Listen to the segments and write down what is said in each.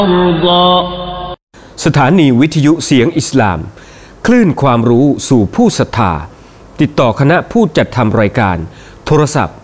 สถานีวิทยุเสียงอิสลามคลื่นความรู้สู่ผู้ศรัทธาติดต่อคณะผู้จัดทำรายการโทรศัพท์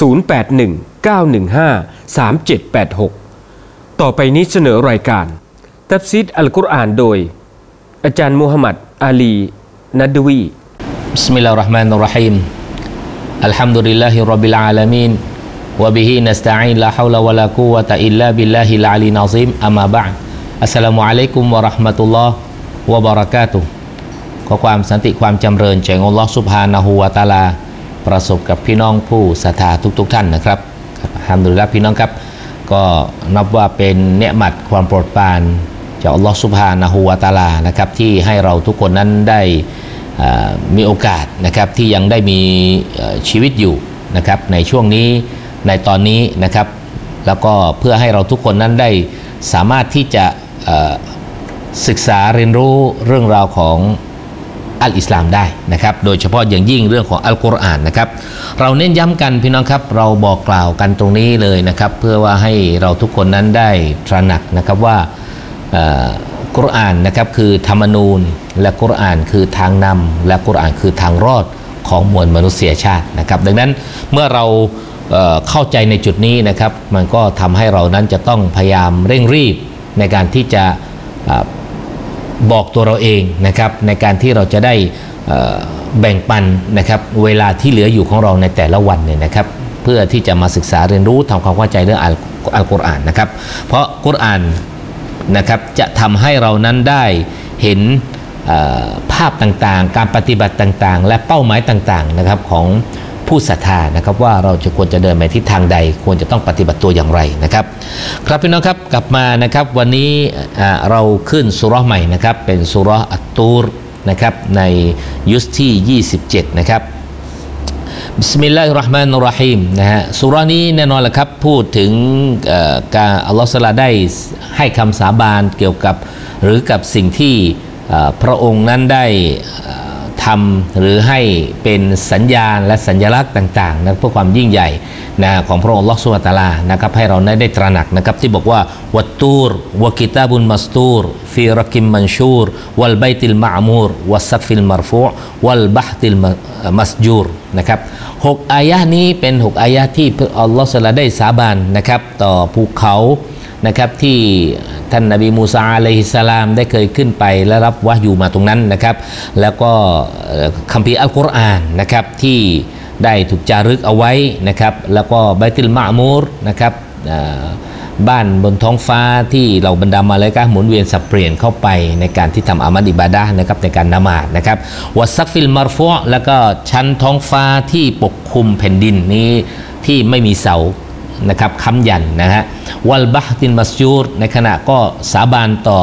0819153786ต่อไปนี้เสนอรายการตัฟซีรอัลกุรอานโดยอาจารย์มูฮัมหมัดอาลีนัดวีบิสมิลลาฮิรเราะห์มานิรเราะฮีมอัลฮัมดุลิลลาฮิร็อบบิลอาลามีนวะบิฮินัสตะอีนลาฮาวละวะลากุวะตะอิลลาบิลลาฮิลอาลีอะซีมอัมมาบะอ์อัสสลามุอะลัยกุมวะเราะห์มะตุลลอฮ์วะบะเราะกาตุฮ์ขอความสันติความจำเริญจากอัลลอฮ์ซุบฮานะฮูวะตะอาลาประสบกับพี่น้องผู้ศรัทธาทุกท่านนะครับอัลฮัมดุลิลละห์พี่น้องครับก็นับว่าเป็นเนืมัดความโปรดปรานจากอัลลอฮ์ซุบฮานะฮูวะตะอาลานะครับที่ให้เราทุกคนนั้นได้มีโอกาสนะครับที่ยังได้มีชีวิตอยู่นะครับในช่วงนี้ในตอนนี้นะครับแล้วก็เพื่อให้เราทุกคนนั้นได้สามารถที่จะศึกษาเรียนรู้เรื่องราวของอัลอิสลามได้นะครับโดยเฉพาะอย่างยิ่งเรื่องของอัลกุรอานนะครับเราเน้นย้ำกันพี่น้องครับเราบอกกล่าวกันตรงนี้เลยนะครับเพื่อว่าให้เราทุกคนนั้นได้ตระหนักนะครับว่ากุรอานนะครับคือธรรมนูญและกุรอานคือทางนำและกุรอานคือทางรอดของมวลมนุษยชาตินะครับดังนั้นเมื่อเราเข้าใจในจุดนี้นะครับมันก็ทำให้เรานั้นจะต้องพยายามเร่งรีบในการที่จะบอกตัวเราเองนะครับในการที่เราจะได้แบ่งปันนะครับเวลาที่เหลืออยู่ของเราในแต่ละวันเนี่ยนะครับเพื่อที่จะมาศึกษาเรียนรู้ทำความเข้าใจเรื่องอัลกุรอานนะครับเพราะกุรอานนะครับจะทำให้เรานั้นได้เห็นภาพต่างๆการปฏิบัติต่างๆและเป้าหมายต่างๆนะครับของผู้ศรัทธานะครับว่าเราจะควรจะเดินไปทิศทางใดควรจะต้องปฏิบัติตัวอย่างไรนะครับครับพี่น้องครับกลับมานะครับวันนี้เราขึ้นซูเราะห์ใหม่นะครับเป็นซูเราะห์อัตตูรนะครับในยุสที่27นะครับบิสมิลลาฮิรเราะห์มานิรเราะฮีมนะฮะซูเราะห์นี้แน่นอนแหละครับพูดถึงการอัลลอฮฺซุบฮานะฮูวะตะอาลาได้ให้คำสาบานเกี่ยวกับหรือกับสิ่งที่พระองค์นั้นได้ทำหรือให้เป็นสัญญาณและสัญลักษณ์ต่างๆนะเพื่อความยิ่งใหญ่นะของพระองค์อัลเลาะห์ซุบฮานะฮูวะตะอาลานะครับให้เราได้ตระหนักนะครับที่บอกว่าวัตตูรวะกิตาบุนมัสตูรฟีรักิมมันชูรวัลบัยติลมะอ์มูรวัสซักฟิลมัรฟูอ์วัลบะห์ติลมัสจูรนะครับ6อายะห์นี้เป็น6อายะห์ที่อัลเลาะห์ซุบฮานะฮูวะตะอาลาได้สาบานนะครับต่อภูเขานะครับที่ท่านนบีมูซาอะลัยฮิสสลามได้เคยขึ้นไปและรับวะห์ยูมาตรงนั้นนะครับแล้วก็คัมภีร์อัลกุรอานนะครับที่ได้ถูกจารึกเอาไว้นะครับแล้วก็บัยตุลมะอ์มูรนะครับบ้านบนท้องฟ้าที่เราบรรดามาเลกะฮ์หมุนเวียนสับเปลี่ยนเข้าไปในการที่ทำอามัลอิบาดะห์นะครับในการละหมาดนะครับวัสซักฟิลมัรฟูอ์แล้วก็ชั้นท้องฟ้าที่ปกคลุมแผ่นดินนี้ที่ไม่มีเสานะครับค้ำยันนะฮะวัลบะห์ติลมัสจูรในขณะก็สาบานต่อ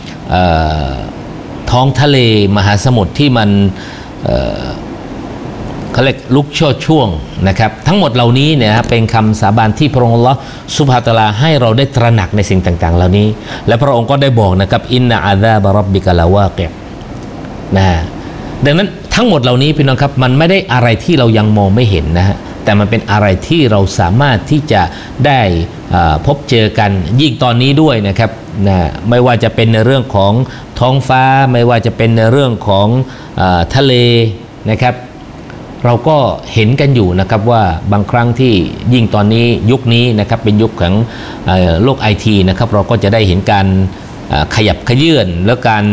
ท้องทะเลมหาสมุทรที่มันเขาเรียกลุกโชติช่วงนะครับทั้งหมดเหล่านี้เนี่ยเป็นคำสาบานที่พระองค์อัลเลาะห์ซุบฮานะฮูวะตะอาลาให้เราได้ตระหนักในสิ่งต่างๆเหล่านี้และพระองค์ก็ได้บอกนะครับอินนะอาซาบะร็อบบิกะลาวากิอ์นะดังนั้นทั้งหมดเหล่านี้พี่น้องครับมันไม่ได้อะไรที่เรายังมองไม่เห็นนะฮะแต่มันเป็นอะไรที่เราสามารถที่จะได้พบเจอกันยิ่งตอนนี้ด้วยนะครับนะไม่ว่าจะเป็นในเรื่องของท้องฟ้าไม่ว่าจะเป็นในเรื่องของทะเลนะครับเราก็เห็นกันอยู่นะครับว่าบางครั้งที่ยิ่งตอนนี้ยุคนี้นะครับเป็นยุคของโลกไอทีนะครับเราก็จะได้เห็นการขยับเขยื้อนแล้วการ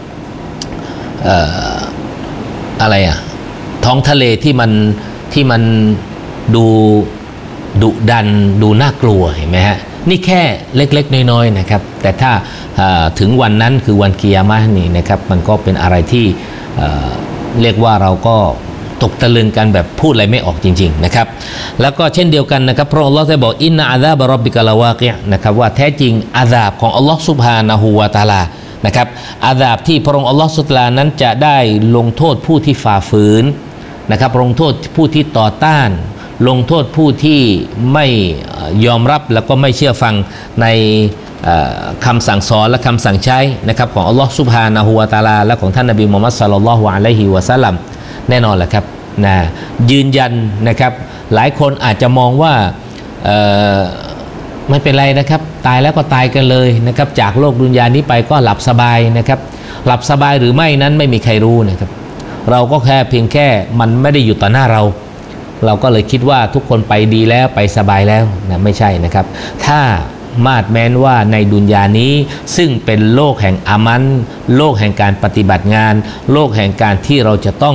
อะไรท้องทะเลที่มันดูดุดันดูน่ากลัวเห็นไหมฮะนี่แค่เล็กๆน้อยๆนะครับแต่ถ้าถึงวันนั้นคือวันกิยามะห์นี่นะครับมันก็เป็นอะไรที่เรียกว่าเราก็ตกตะลึงกันแบบพูดอะไรไม่ออกจริงๆนะครับแล้วก็เช่นเดียวกันนะครับพระองค์อัลเลาะห์ได้บอกอินนะอาซาบะร็อบบิกะลาวากิอ์นะครับว่าแท้จริงอาซาบของอัลเลาะห์ซุบฮานะฮูวะตะอาลานะครับอาซาบที่พระองค์อัลเลาะห์ซุบฮานะฮูวะตะอาลานั้นจะได้ลงโทษผู้ที่ฝ่าฝืนนะครับลงโทษผู้ที่ต่อต้านลงโทษผู้ที่ไม่ยอมรับแล้วก็ไม่เชื่อฟังในคำสั่งสอนและคำสั่งใช้นะครับของอัลลอฮฺซุบฮานะฮูวะตะอาลาและของท่านนบีมุฮัมมัดศ็อลลัลลอฮุอะลัยฮิวะซัลลัมแน่นอนแหละครับนะยืนยันนะครับหลายคนอาจจะมองว่าไม่เป็นไรนะครับตายแล้วก็ตายกันเลยนะครับจากโลกดุนยานี้ไปก็หลับสบายนะครับหลับสบายหรือไม่นั้นไม่มีใครรู้นะครับเราก็แค่เพียงแค่มันไม่ได้อยู่ต่อหน้าเราก็เลยคิดว่าทุกคนไปดีแล้วไปสบายแล้วนะไม่ใช่นะครับถ้ามาดแม้นว่าในดุนยานี้ซึ่งเป็นโลกแห่งอามันโลกแห่งการปฏิบัติงานโลกแห่งการที่เราจะต้อง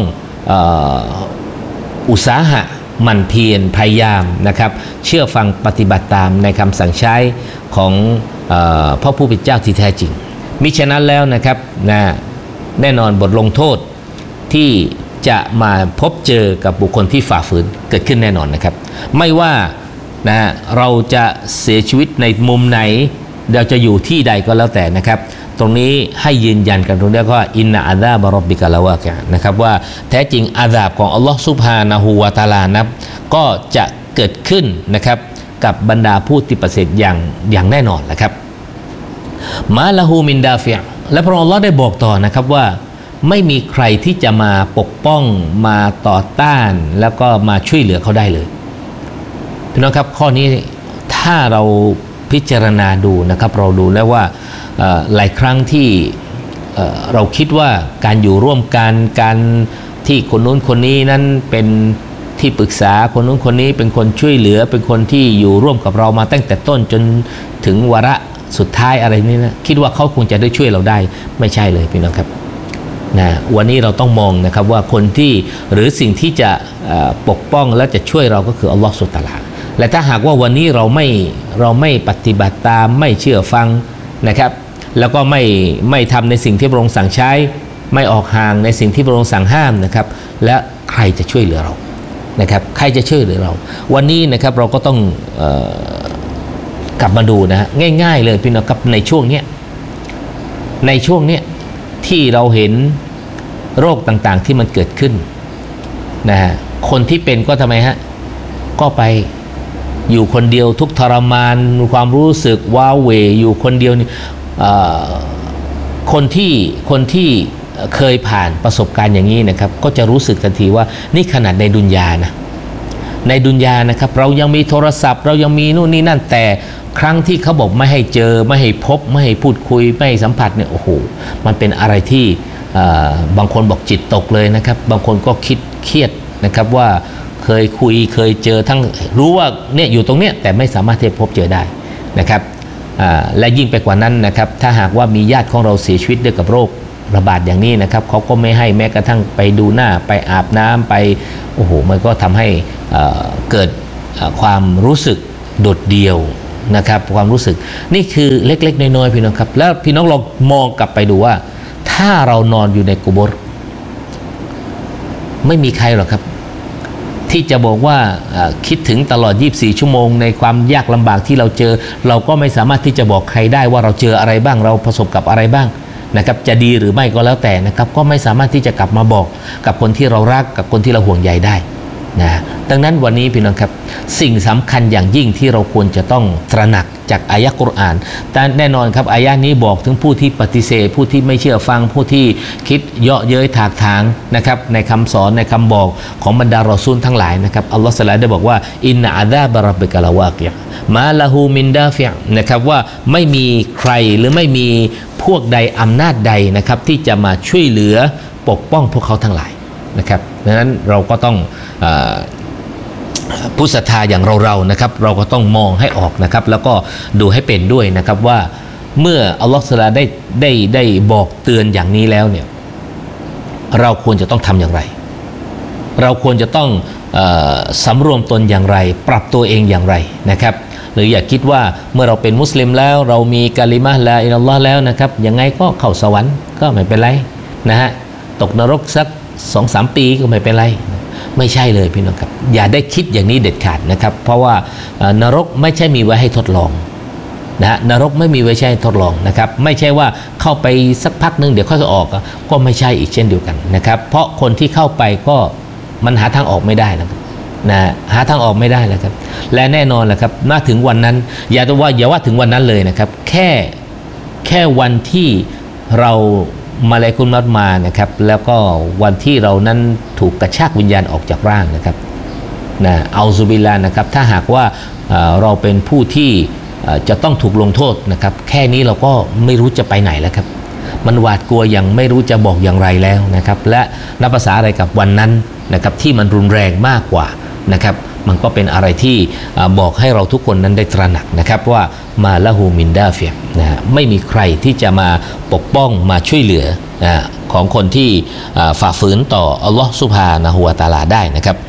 อุตสาหะหมั่นเพียรพยายามนะครับเชื่อฟังปฏิบัติตามในคำสั่งใช้ของพระผู้เป็นเจ้าที่แท้จริงมิฉะนั้นแล้วนะครับแน่นอนบทลงโทษที่จะมาพบเจอกับบุคคลที่ฝ่าฝืนเกิดขึ้นแน่นอนนะครับไม่ว่าเราจะเสียชีวิตในมุมไหนเราจะอยู่ที่ใดก็แล้วแต่นะครับตรงนี้ให้ยืนยันกันตรงนี้ว่าอินนาอาซาบะร็อบบิกะละวากิอะห์นะครับว่าแท้จริงอาซาบของอัลลอฮ์ซุบฮานะฮูวะตะอาลานะก็จะเกิดขึ้นนะครับกับบรรดาผู้ที่ประเสริฐอย่างแน่นอนนะครับมาละฮูมินดาฟิอะห์และพระองค์อัลลอฮ์ได้บอกต่อนะครับว่าไม่มีใครที่จะมาปกป้องมาต่อต้านแล้วก็มาช่วยเหลือเขาได้เลยพี่น้องครับข้อนี้ถ้าเราพิจารณาดูนะครับเราดูแล้วว่าหลายครั้งที่เราคิดว่าการอยู่ร่วมกันการที่คนนู้นคนนี้นั้นเป็นที่ปรึกษาคนนู้นคนนี้เป็นคนช่วยเหลือเป็นคนที่อยู่ร่วมกับเรามาตั้งแต่ต้นจนถึงวาระสุดท้ายอะไรนี้นะคิดว่าเขาคงจะได้ช่วยเราได้ไม่ใช่เลยพี่น้องครับวันนี้เราต้องมองนะครับว่าคนที่หรือสิ่งที่จะปกป้องและจะช่วยเราก็คืออัลลอฮฺซุบฮานะฮูวะตะอาลาและถ้าหากว่าวันนี้เราไม่ปฏิบัติตามไม่เชื่อฟังนะครับแล้วก็ไม่ทำในสิ่งที่พระองค์สั่งใช้ไม่ออกห่างในสิ่งที่พระองค์สั่งห้ามนะครับและใครจะช่วยเหลือเรานะครับใครจะช่วยเหลือเราวันนี้นะครับเราก็ต้องกลับมาดูนะฮะง่ายๆเลยพี่น้องครับในช่วงนี้ที่เราเห็นโรคต่างๆที่มันเกิดขึ้นนะฮะคนที่เป็นก็ทำไมฮะก็ไปอยู่คนเดียวทุกทรมานความรู้สึกว้าเหวอยู่คนเดียวนี่คนที่เคยผ่านประสบการณ์อย่างนี้นะครับก็จะรู้สึกทันทีว่านี่ขนาดในดุนยานะในดุนยานะครับเรายังมีโทรศัพท์เรายังมีนู่นนี่นั่นแต่ครั้งที่เขาบอกไม่ให้เจอไม่ให้พบไม่ให้พูดคุยไม่ให้สัมผัสเนี่ยโอ้โหมันเป็นอะไรที่บางคนบอกจิตตกเลยนะครับบางคนก็คิดเครียดนะครับว่าเคยคุยเคยเจอทั้งรู้ว่าเนี่ยอยู่ตรงเนี้ยแต่ไม่สามารถที่จะพบเจอได้นะครับและยิ่งไปกว่านั้นนะครับถ้าหากว่ามีญาติของเราเสียชีวิตด้วยกับโรคระบาดอย่างนี้นะครับเขาก็ไม่ให้แม้กระทั่งไปดูหน้าไปอาบน้ำไปโอ้โหมันก็ทำให้เกิดความรู้สึกโดดเดี่ยวนะครับความรู้สึกนี่คือเล็กๆน้อยๆพี่น้องครับแล้วพี่น้องลองมองกลับไปดูว่าถ้าเรานอนอยู่ในกุโบร์ไม่มีใครหรอกครับที่จะบอกว่าคิดถึงตลอด24ชั่วโมงในความยากลำบากที่เราเจอเราก็ไม่สามารถที่จะบอกใครได้ว่าเราเจออะไรบ้างเราประสบกับอะไรบ้างนะครับจะดีหรือไม่ก็แล้วแต่นะครับก็ไม่สามารถที่จะกลับมาบอกกับคนที่เรารักกับคนที่เราห่วงใยได้นะดังนั้นวันนี้พี่น้องครับสิ่งสำคัญอย่างยิ่งที่เราควรจะต้องตระหนักจากอายะห์กุรอานแต่แน่นอนครับอายะห์นี้บอกถึงผู้ที่ปฏิเสธผู้ที่ไม่เชื่อฟังผู้ที่คิดเยาะเย้ยถากถางนะครับในคำสอนในคำบอกของบรรดารอซูลทั้งหลายนะครับอัลลอฮฺได้บอกว่าอินนะอาซาบะร็อบบิกะละวากิอะห์มาละฮูมินดาฟิอะห์นะครับว่าไม่มีใครหรือไม่มีพวกใดอำนาจใดนะครับที่จะมาช่วยเหลือปกป้องพวกเขาทั้งหลายนะครับดังนั้นเราก็ต้องผู้ศรัทธาอย่างเรานะครับเราก็ต้องมองให้ออกนะครับแล้วก็ดูให้เป็นด้วยนะครับว่าเมื่ออัลลอฮฺซุบฮานะฮูวะตะอาลาได้บอกเตือนอย่างนี้แล้วเนี่ยเราควรจะต้องทำอย่างไรเราควรจะต้องสำรวมตนอย่างไรปรับตัวเองอย่างไรนะครับหรืออย่าคิดว่าเมื่อเราเป็นมุสลิมแล้วเรามีกะลิมะฮ์ลาอิลลัลลอฮ์แล้วนะครับยังไงก็เข้าสวรรค์ก็ไม่เป็นไรนะฮะตกนรกสัก 2-3 ปีก็ไม่เป็นไรไม่ใช่เลยพี่น้องครับอย่าได้คิดอย่างนี้เด็ดขาดนะครับเพราะว่านรกไม่ใช่มีไว้ให้ทดลองนะนรกไม่มีไว้ใช้ทดลองนะครับไม่ใช่ว่าเข้าไปสักพักนึงเดี๋ยวค่อยออกก็ไม่ใช่อีกเช่นเดียวกันนะครับเพราะคนที่เข้าไปก็มันหาทางออกไม่ได้แล้วนะหาทางออกไม่ได้แล้วครับและแน่นอนแหละครับมาถึงวันนั้นอย่าว่าถึงวันนั้นเลยนะครับแค่วันที่เรามาเลกุลมัตมานะครับแล้วก็วันที่เรานั้นถูกกระชากวิญญาณออกจากร่างนะครับนะอัลซุบิลลาห์นะครับถ้าหากว่าเราเป็นผู้ที่จะต้องถูกลงโทษนะครับแค่นี้เราก็ไม่รู้จะไปไหนแล้วครับมันหวาดกลัวอย่างไม่รู้จะบอกอย่างไรแล้วนะครับและนับภาษาอะไรกับวันนั้นนะครับที่มันรุนแรงมากกว่านะครับมันก็เป็นอะไรที่บอกให้เราทุกคนนั้นได้ตระหนักนะครับว่ามาละหูมินดาเฟียนะไม่มีใครที่จะมาปกป้องมาช่วยเหลือของคนที่ฝ่าฝืนต่ออัลลอฮฺซุบฮานะฮูวะตะอาลาได้นะครับ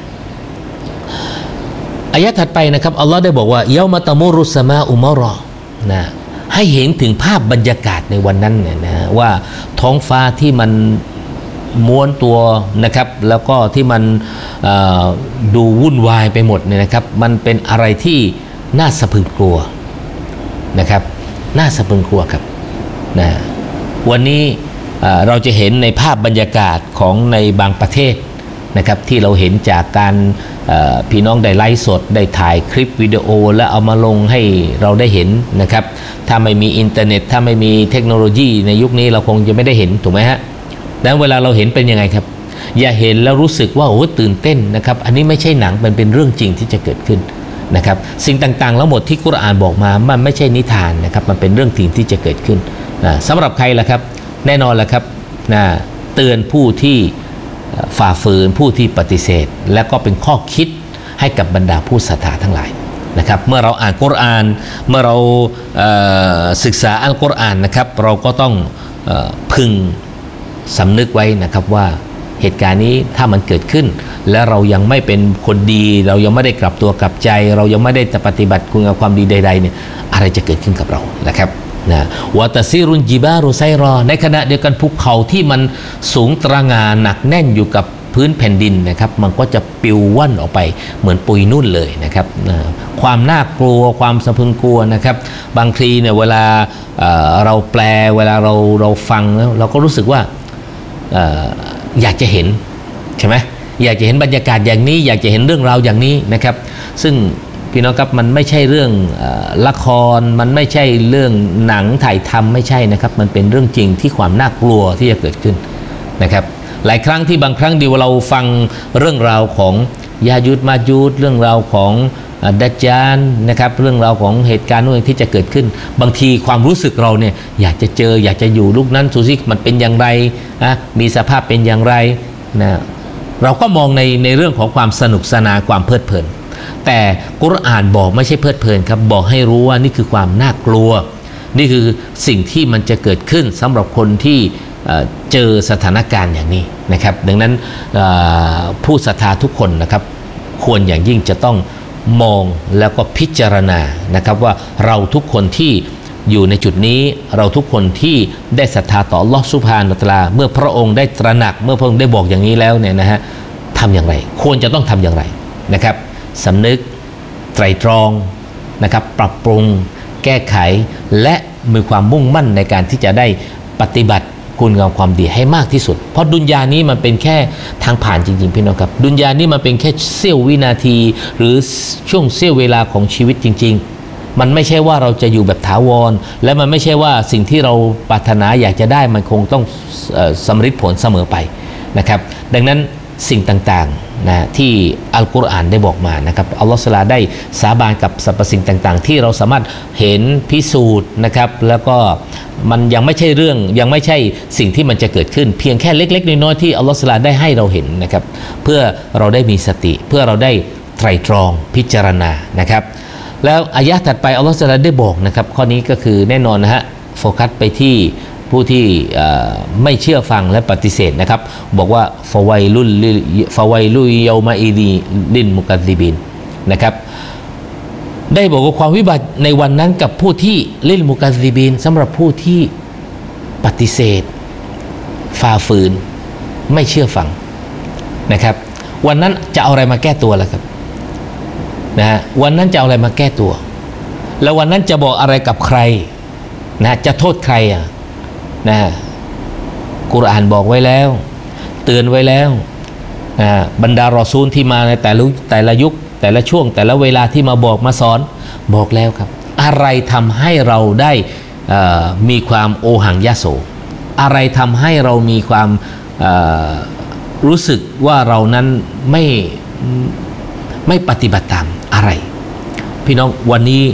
อายะถัดไปนะครับอัลลอฮ์ได้บอกว่าเยามาตะมุรุสสมาอุมารอนะให้เห็นถึงภาพบรรยากาศในวันนั้นเนี่ยนะว่าท้องฟ้าที่มันม้วนตัวนะครับแล้วก็ที่มันดูวุ่นวายไปหมดเนี่ยนะครับมันเป็นอะไรที่น่าสะพรึงกลัวนะครับน่าสะพรึงกลัวครับนะวันนี้เราจะเห็นในภาพบรรยากาศของในบางประเทศนะครับที่เราเห็นจากการพี่น้องได้ไลฟ์สดได้ถ่ายคลิปวิดีโอแล้วเอามาลงให้เราได้เห็นนะครับถ้าไม่มีอินเทอร์เน็ตถ้าไม่มีเทคโนโลยีในยุคนี้เราคงจะไม่ได้เห็นถูกไหมฮะดังนั้นเวลาเราเห็นเป็นยังไงครับอย่าเห็นแล้วรู้สึกว่าโอ้ตื่นเต้นนะครับอันนี้ไม่ใช่หนังมันเป็นเรื่องจริงที่จะเกิดขึ้นนะครับสิ่งต่างๆทั้งหมดที่กุรอานบอกมามันไม่ใช่นิทานนะครับมันเป็นเรื่องจริงที่จะเกิดขึ้นสำหรับใครล่ะครับแน่นอนล่ะครับเตือนผู้ที่ฝ่าฝืนผู้ที่ปฏิเสธและก็เป็นข้อคิดให้กับบรรดาผู้ศรัทธาทั้งหลายนะครับเมื่อเราอ่านกุรอานเมื่อเราศึกษาอัลกุรอานนะครับเราก็ต้องพึงสำนึกไว้นะครับว่าเหตุการณ์นี้ถ้ามันเกิดขึ้นและเรายังไม่เป็นคนดีเรายังไม่ได้กลับตัวกลับใจเรายังไม่ได้ปฏิบัติคุณงามความดีใดๆเนี่ยอะไรจะเกิดขึ้นกับเรานะครับนะวะตะซีรุนจิบารุไซรอในขณะเดียวกันภูเขาที่มันสูงตระหง่านหนักแน่นอยู่กับพื้นแผ่นดินนะครับมันก็จะปลิวว่อนออกไปเหมือนปุยนุ่นเลยนะครับความน่ากลัวความสะพรึงกลัวนะครับบางทีเนี่ยเวลาเราแปลเวลาเราฟังแล้วเราก็รู้สึกว่าอยากจะเห็นใช่ไหมอยากจะเห็นบรรยากาศอย่างนี้อยากจะเห็นเรื่องราวอย่างนี้นะครับซึ่งพี่น้องครับมันไม่ใช่เรื่องละครมันไม่ใช่เรื่องหนังถ่ายทำไม่ใช่นะครับมันเป็นเรื่องจริงที่ความน่ากลัวที่จะเกิดขึ้นนะครับหลายครั้งที่บางครั้งเดียวเราฟังเรื่องราวของยายุดมายุดเรื่องราวของดัจญาลนะครับเรื่องราวของเหตุการณ์นู้นที่จะเกิดขึ้นบางทีความรู้สึกเราเนี่ยอยากจะเจออยากจะอยู่ลูกนั้นซูซิมันเป็นอย่างไรนะมีสภาพเป็นอย่างไรนะเราก็มองในเรื่องของความสนุกสนานความเพลิดเพลินแต่กุรอานบอกไม่ใช่เพลิดเพลินครับบอกให้รู้ว่านี่คือความน่ากลัวนี่คือสิ่งที่มันจะเกิดขึ้นสำหรับคนที่เจอสถานการณ์อย่างนี้นะครับดังนั้นผู้ศรัทธาทุกคนนะครับควรอย่างยิ่งจะต้องมองแล้วก็พิจารณานะครับว่าเราทุกคนที่อยู่ในจุดนี้เราทุกคนที่ได้ศรัทธาต่ออัลเลาะห์ซุบฮานะฮูวะตะอาลาเมื่อพระองค์ได้ตระหนักเมื่อพระองค์ได้บอกอย่างนี้แล้วเนี่ยนะฮะทำอย่างไรควรจะต้องทำอย่างไรนะครับสำนึกไตรตรองนะครับปรับปรุงแก้ไขและมีความมุ่งมั่นในการที่จะได้ปฏิบัติคุณงามความดีให้มากที่สุดเพราะดุนยานี้มันเป็นแค่ทางผ่านจริงๆพี่น้องครับดุนยานี้มันเป็นแค่เสี้ยววินาทีหรือช่วงเสี้ยวเวลาของชีวิตจริงๆมันไม่ใช่ว่าเราจะอยู่แบบถาวรและมันไม่ใช่ว่าสิ่งที่เราปรารถนาอยากจะได้มันคงต้องสำเร็จผลเสมอไปนะครับดังนั้นสิ่งต่างๆนะที่อัลกุรอานได้บอกมานะครับอัลลอฮฺซุบฮานะฮูวะตะอาลาได้สาบานกับสรรพสิ่งต่างๆที่เราสามารถเห็นพิสูจน์นะครับแล้วก็มันยังไม่ใช่เรื่องยังไม่ใช่สิ่งที่มันจะเกิดขึ้นเพียงแค่เล็กๆน้อยๆที่อัลลอฮฺซุบฮานะฮูวะตะอาลาได้ให้เราเห็นนะครับเพื่อเราได้มีสติเพื่อเราได้ไตรตรองพิจารณานะครับแล้วอายะห์ถัดไปอัลลอฮฺซุบฮานะฮูวะตะอาลาได้บอกนะครับข้อนี้ก็คือแน่นอนนะฮะโฟกัสไปที่ผู้ที่ไม่เชื่อฟังและปฏิเสธนะครับบอกว่าฟะวัยลุยอมาอีดีลินมุกัซซิบินนะครับได้บอกว่าความวิบัติในวันนั้นกับผู้ที่ลินมุกัซซิบินสำหรับผู้ที่ปฏิเสธฝ่าฝืนไม่เชื่อฟังนะครับวันนั้นจะเอาอะไรมาแก้ตัวล่ะครับนะฮะวันนั้นจะเอาอะไรมาแก้ตัวแล้ววันนั้นจะบอกอะไรกับใครนะจะโทษใครนะกุรอานบอกไว้แล้วเตือนไว้แล้วบรรดารอซูลที่มาในแต่ละยุคแต่ละช่วงแต่ละเวลาที่มาบอกมาสอนบอกแล้วครับอะไรทำให้เราได้มีความโอหังยโสอะไรทำให้เรามีความรู้สึกว่าเรานั้นไม่ปฏิบัติตามอะไรพี่น้องวันนี้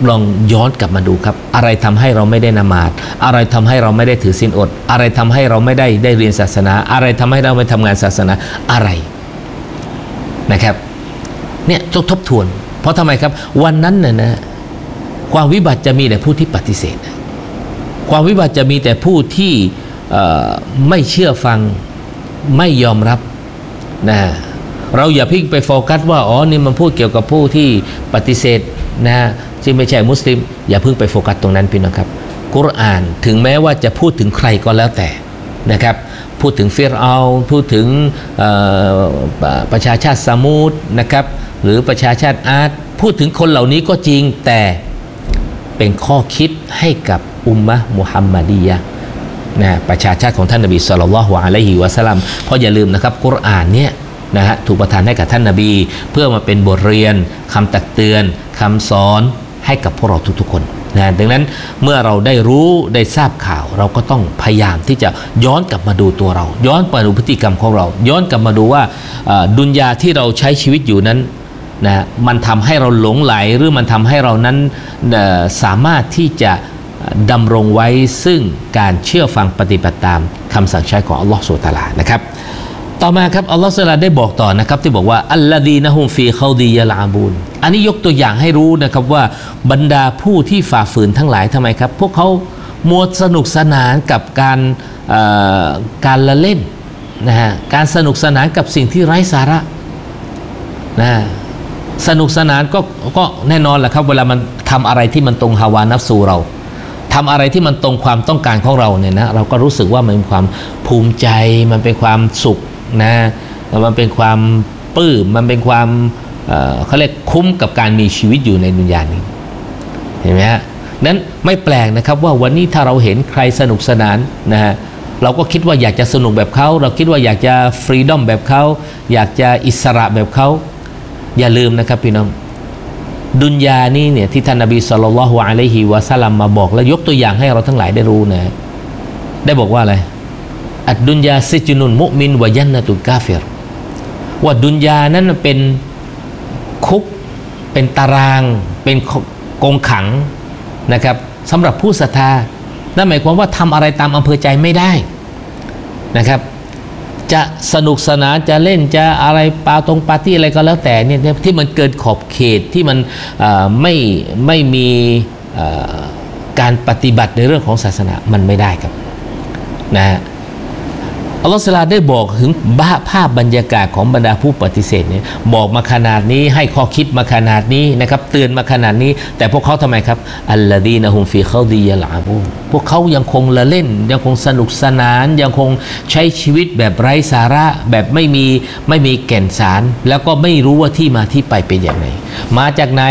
ลองย้อนกลับมาดูครับอะไรทำให้เราไม่ได้ละหมาดอะไรทำให้เราไม่ได้ถือศีลอดอะไรทำให้เราไม่ได้เรียนศาสนาอะไรทำให้เราไม่ทำงานศาสนาอะไรนะครับเนี่ยต้องทบทวนเพราะทำไมครับวันนั้นน่ะนะความวิบัติจะมีแต่ผู้ที่ปฏิเสธความวิบัติจะมีแต่ผู้ที่ไม่เชื่อฟังไม่ยอมรับนะเราอย่าเพิ่งไปโฟกัสว่าอ๋อนี่มันพูดเกี่ยวกับผู้ที่ปฏิเสธนะที่ไม่ใช่มุสลิมอย่าเพิ่งไปโฟกัสตรงนั้นพี่น้องครับกุรอานถึงแม้ว่าจะพูดถึงใครก็แล้วแต่นะครับพูดถึงฟิรเอาน์พูดถึงประชาชาติซามูดนะครับหรือประชาชาติอาร์ตพูดถึงคนเหล่านี้ก็จริงแต่เป็นข้อคิดให้กับอุมมะห์มุฮัมมัดียะห์นะประชาชาติของท่านนบีศ็อลลัลลอฮุอะลัยฮิวะซัลลัมเพราะอย่าลืมนะครับกุรอานเนี่ยนะฮะถูกประทานให้กับท่านนบีเพื่อมาเป็นบทเรียนคำตักเตือนคำสอนให้กับพวกเราทุกๆคนนะดังนั้นเมื่อเราได้รู้ได้ทราบข่าวเราก็ต้องพยายามที่จะย้อนกลับมาดูตัวเราย้อนมาดูพฤติกรรมของเราย้อนกลับมาดูว่าดุนยาที่เราใช้ชีวิตอยู่นั้นนะมันทำให้เราหลงไหลหรือมันทำให้เรานั้นสามารถที่จะดำรงไว้ซึ่งการเชื่อฟังปฏิบัติตามคำสั่งใช้ของอัลลอฮฺซุบฮานะฮูวะตะอาลานะครับต่อมาครับอัลลอฮฺซุบฮานะฮูวะตะอาลาได้บอกต่อนะครับที่บอกว่าอัลลดีนะฮุมฟีเขาดียะลาบูนอันนี้ยกตัวอย่างให้รู้นะครับว่าบรรดาผู้ที่ฝ่าฝืนทั้งหลายทำไมครับพวกเขามัวสนุกสนานกับการละเล่นนะฮะการสนุกสนานกับสิ่งที่ไร้สาระนะสนุกสนานก็แน่นอนแหละครับเวลามันทำอะไรที่มันตรงฮาวานัฟซูเราทำอะไรที่มันตรงความต้องการของเราเนี่ยนะเราก็รู้สึกว่ามันเป็นความภูมิใจมันเป็นความสุขนะมันเป็นความปลื้มมันเป็นความเขาเรียกคุ้มกับการมีชีวิตอยู่ในดุนยานี้เห็นไหมฮะนั้นไม่แปลกนะครับว่าวันนี้ถ้าเราเห็นใครสนุกสนานนะฮะเราก็คิดว่าอยากจะสนุกแบบเขาเราคิดว่าอยากจะฟรีดอมแบบเขาอยากจะอิสระแบบเขาอย่าลืมนะครับพี่น้องดุนยานี่เนี่ยที่ท่านนบีศ็อลลัลลอฮุอะลัยฮิวะซัลลัมมาบอกและยกตัวอย่างให้เราทั้งหลายได้รู้นะได้บอกว่าอะไรอัดดุนยาซิจนุนมุมินวะญันนะตุลกาฟิรว่าดุนยานั้นเป็นคุกเป็นตารางเป็นกรงขังนะครับสำหรับผู้ศรัทธานั่นหมายความว่าทำอะไรตามอำเภอใจไม่ได้นะครับจะสนุกสนานจะเล่นจะอะไรปาร์ตี้อะไรก็แล้วแต่เนี่ยที่มันเกินขอบเขตที่มันไม่มีการปฏิบัติในเรื่องของศาสนามันไม่ได้ครับนะฮะอัลลอฮฺซุบฮานะฮูวะตะอาลาได้บอกถึงภาพบรรยากาศของบรรดาผู้ปฏิเสธเนี่ยบอกมาขนาดนี้ให้ข้อคิดมาขนาดนี้นะครับเตือนมาขนาดนี้แต่พวกเขาทำไมครับอัลลดีนะฮุมฟีเขาดียะลาบูพวกเขายังคงละเล่นยังคงสนุกสนานยังคงใช้ชีวิตแบบไร้สาระแบบไม่มีแก่นสารแล้วก็ไม่รู้ว่าที่มาที่ไปเป็นอย่างไรมาจากไหน